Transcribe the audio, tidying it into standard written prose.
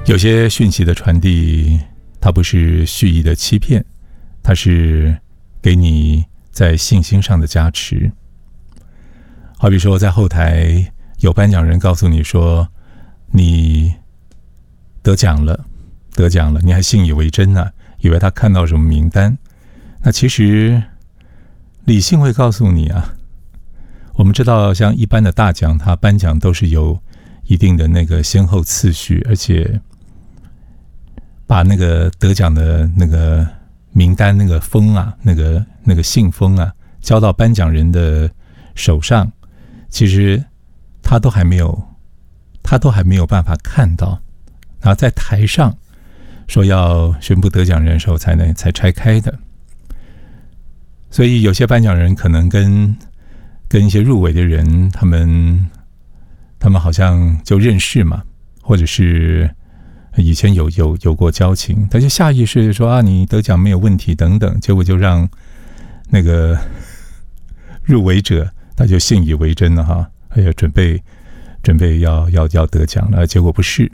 有些讯息的传递，它不是蓄意的欺骗，它是给你在信心上的加持。好比说，在后台有颁奖人告诉你说你得奖了，你还信以为真啊，以为他看到什么名单。那其实理性会告诉你啊，我们知道像一般的大奖，它颁奖都是有一定的那个先后次序，而且把那个得奖的那个名单那个封啊，那个信封啊，交到颁奖人的手上，其实他都还没有办法看到，然后在台上说要宣布得奖人的时候才拆开的。所以有些颁奖人可能跟一些入围的人，他们好像就认识嘛，或者是以前有过交情，他就下意识的说啊，你得奖没有问题等等，结果就让那个入围者他就信以为真了哈，准备要得奖了，结果不是。